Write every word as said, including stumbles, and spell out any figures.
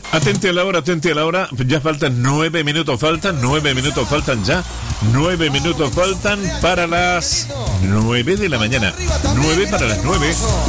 Atente a la hora, atente a la hora. Ya faltan nueve minutos, faltan nueve minutos, faltan ya. Nueve minutos faltan para las nueve de la mañana. Nueve para las nueve.